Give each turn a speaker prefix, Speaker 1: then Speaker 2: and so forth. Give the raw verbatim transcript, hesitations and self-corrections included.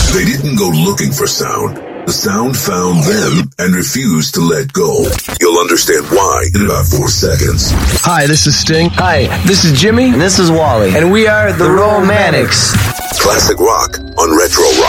Speaker 1: They didn't go looking for sound. The sound found them and refused to let go. You'll understand why in about four seconds.
Speaker 2: Hi, this is Sting.
Speaker 3: Hi, this is Jimmy.
Speaker 4: And this is Wally.
Speaker 3: And we are the Romantics.
Speaker 1: Classic rock on Retro Rock.